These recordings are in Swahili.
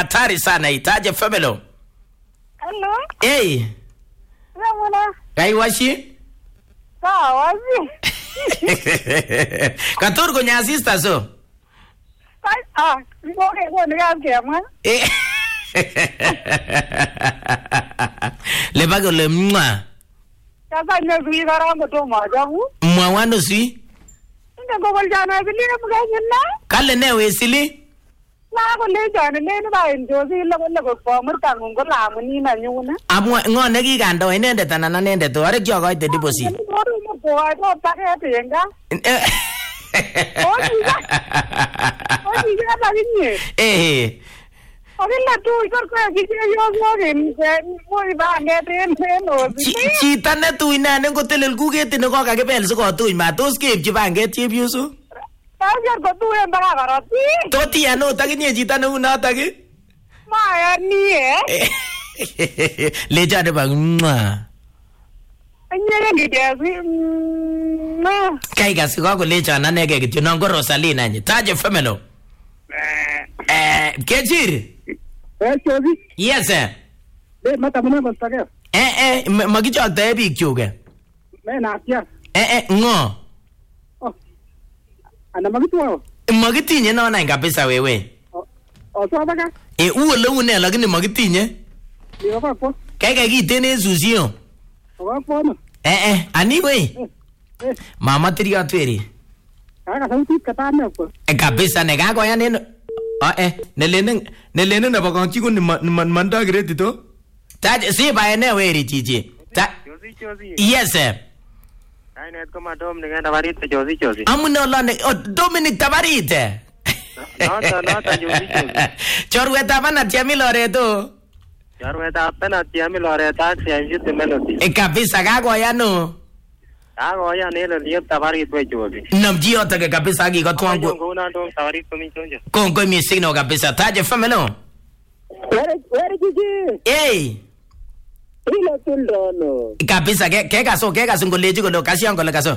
hatari sana. Itaje family. Hello. Hey. Ramona. Kaiwashi? Wazi. Katur kunya sister so. Ngoke ngone kamkema. Le bago le mwa. Sasa nyezu karango to majamu. Mwa wano si? Ngo gol jana bilina muganyna. Kale ne wesili? Na ko le jana ne ba enjoy le ko former kangun ko lamuni na nyuna. Amwa ngone ki kando inendet anan anendet to are kyo koite deposit. Ko ai to pakete yenga. Oji ga baginye. Ogilla tu ikor ko giche yo ngogin moi ba ngeten no. Chita ne tu inane ngotelel kuget ne ko kakibel siko tu ma tos keipchi banget chepyoso. Tajar ko tu en baka karoti. Toti ano takinye chita ne unotok ki? Ma ni Leja de bang mwa. Anyere ngidezi. Kai gas ko leja na nege kityo nongo Rosalina nyi. Taje family. Kejir. Chozi. Yes sir. Mata muna bastake. Magichok tae biik chuke. Na tia. Ngo. Ana magitwa. Magitinye naona kabisa wewe. So baka. Uole une lakini magitinye. Yo kwa. Kai kitene susio. Kwa. Ani we. Mama tiria tweri. Kaka sauti katana kwa. Kabisa ne kako ya neno. Nelene na bakanchi ko ni manda grade to. Taje si ba ene weri chichi. Jozi. Yes sir. Kainet ko madom ngenda barite Jozi. Amuno lane Dominic Tabarite. Nota Jozi. Chorweta bana tiami loreto. Chorweta bana tiami loreta sianjite melody. Kabisa kako ya no. Ako ya nelo liep tabarit we Jozi. Namji otake kabisa gi ko twangu. Ngona ndo tabarit ko minjonjo. Kongo mi signo kabisa taje family. Where Hey. Ilo tuldono. Kabisa ke kaso ngoleji ko kasi ngo kaso.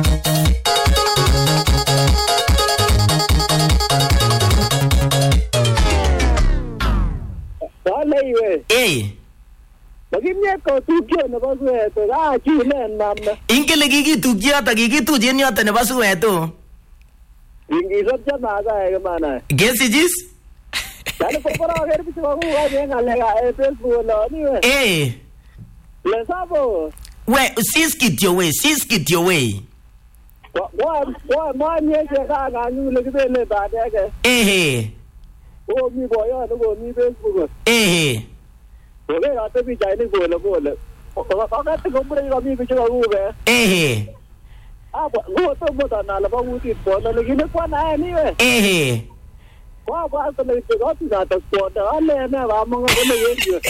Wale iwe. Hey. Bagimye ko tukyo ne baswe to chile namna. Ingele kikitukji ata kikituje yote ne baswe to. Ingizot jama ga mana. Gesijis? Dale por haber visto algo bien alega Facebook no ni we. Le sabo. We siskit your way. Wa nye ga ga ni le ke ba de. O mi boya no mi Facebook. Oke ate bi jai ni bole. O ka te ko mure ga mi ke ga u be. Go to mo ta na la ba u ti po na le ni kwa na ni we. Wa ko le ke ga ti na ta ko ta ale na ba mo ga le ye.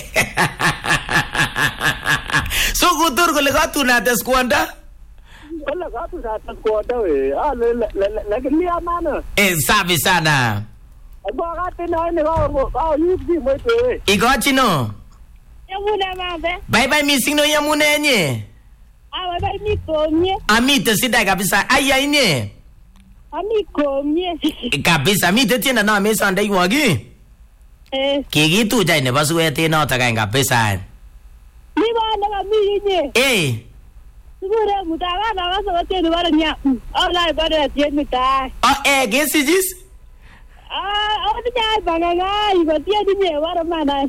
So kutur ko le ga tu na ta squanda. Wala ga tu na ta ko ta we. Le ke mi amana. Sabi sana. Ba ga te na ni ga yu bi mo te. Igochi no. Yamuna mabe. Bye missing no yamuna nye. Bye mi komye. Amite sida kabisa aya nye. Ami komye. Kabisa mite tena na mesa ndai wagi. Kiki tu jai ne baswe te na ta kan kabisa. Ni ba na mi nye. Sugure mutaga na waso te ni bara nya. Ala ba de tie mi ta. Gesijis? Odi nya banganga iba tie ni nye bara mana.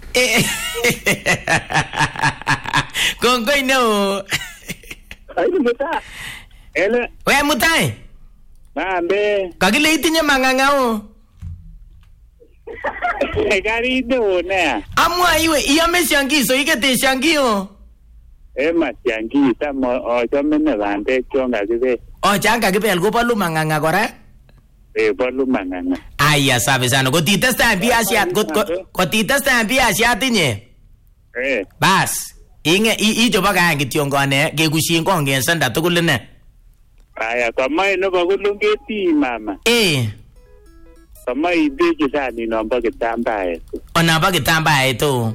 Kongoi no. Ai muta. Ele. We mutai. Mambe. Kagile itinye manganga o. Gari do na. Amwa iwe iyame shangiso ikete shangio. Ma shangi ta mo o chomene bande chonga gibe. O changa gibe go palu manganga kora. Palu manganga. Aya sabe sana ko titesta biasiat ko titesta biasiat tinye. Bas. Inge ijo baga ngitiongone gegushi ngonge sanda tukulene. Aya kama ino bagulungeti mama. Kama ibe jisani nomba kitamba eto. Ona ba kitamba eto.